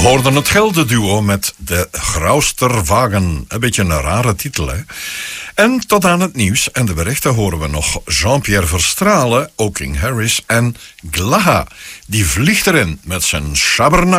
hoorden het Gelderduo met de Grausterwagen. Een beetje een rare titel, hè? En tot aan het nieuws en de berichten horen we nog Jean-Pierre Verstralen, O'King Harris en Glaha. Die vliegt erin met zijn Schabernack.